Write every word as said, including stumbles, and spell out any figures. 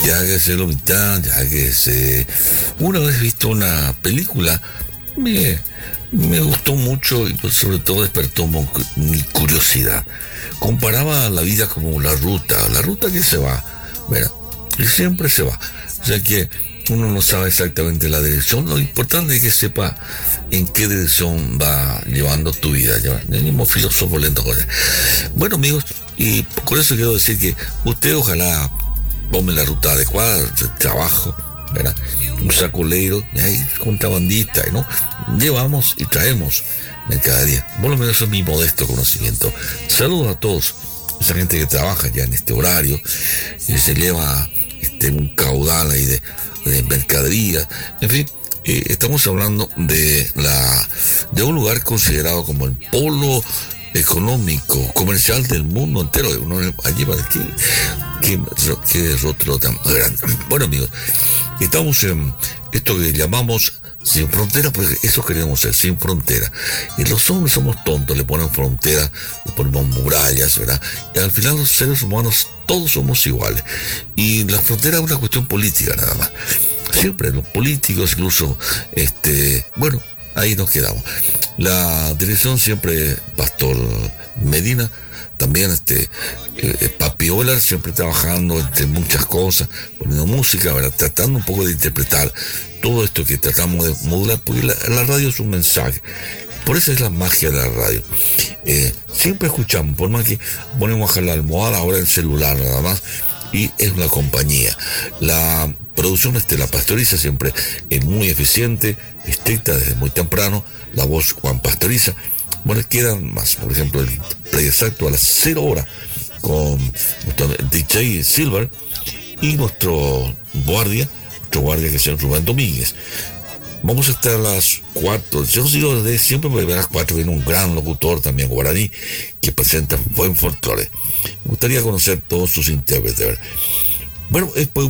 ya que se lo mitad, ya que se... Una vez visto una película, me, me gustó mucho y pues sobre todo despertó mo- mi curiosidad. Comparaba la vida como la ruta, la ruta que se va, ¿verdad? Y siempre se va. O sea que uno no sabe exactamente la dirección. Lo importante es que sepa en qué dirección va llevando tu vida. Ya, el mismo filósofo lento. Bueno, amigos, y con eso quiero decir que usted ojalá tome la ruta adecuada de trabajo, ¿verdad? Un sacoleiro, y ahí contrabandista, ¿no? Llevamos y traemos mercadería. Por lo menos eso es mi modesto conocimiento. Saludos a todos, esa gente que trabaja ya en este horario, y se lleva este, un caudal ahí de, de mercadería. En fin, eh, estamos hablando de la de un lugar considerado como el polo económico, comercial del mundo entero. Uno allí va aquí. Qué, qué rostro tan grande. Bueno, amigos, estamos en esto que llamamos sin frontera, porque eso queremos ser, sin frontera. Y los hombres somos tontos, le ponen frontera, le ponemos murallas, ¿verdad? Y al final los seres humanos todos somos iguales. Y la frontera es una cuestión política nada más. Siempre los políticos, incluso, este, bueno, ahí nos quedamos. La dirección siempre, Pastor Medina, también este eh, Papi Olar, siempre trabajando entre muchas cosas, poniendo música, ¿verdad? Tratando un poco de interpretar todo esto que tratamos de modular, porque la, la radio es un mensaje. Por eso es la magia de la radio. Eh, siempre escuchamos, por más que ponemos a bajar la almohada, ahora el celular nada más, y es una compañía. La producción este, la Pastoriza siempre es muy eficiente, estricta desde muy temprano. La voz Juan Pastoriza. Bueno, quedan más, por ejemplo, el play exacto a las cero horas con nuestro D J Silver y nuestro guardia, nuestro guardia que es el Rubén Domínguez. Vamos a estar a las cuatro. Yo digo de siempre, porque a las cuatro viene un gran locutor también guaraní que presenta buen folclore. Me gustaría conocer todos sus intérpretes. Bueno, después